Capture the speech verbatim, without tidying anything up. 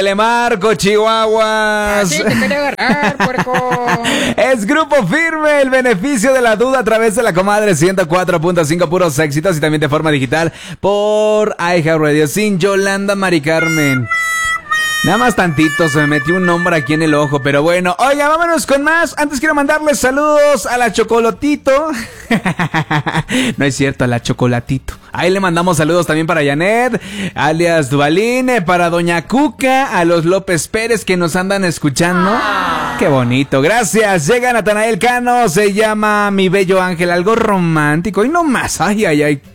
Le marco, chihuahuas. Así te quería agarrar, puerco. Es Grupo Firme, el beneficio de la duda a través de la comadre ciento cuatro punto cinco, puros éxitos, y también de forma digital por iHeartRadio. Sin Yolanda Mari Carmen. Nada más tantito, se me metió un nombre aquí en el ojo, pero bueno. Oiga, vámonos con más. Antes quiero mandarles saludos a la Chocolatito. No es cierto, a la Chocolatito. Ahí le mandamos saludos también para Janet, alias Duvalín, para Doña Cuca, a los López Pérez que nos andan escuchando. Qué bonito, gracias. Llega Natanael Cano, se llama Mi Bello Ángel, algo romántico y no más. Ay, ay, ay.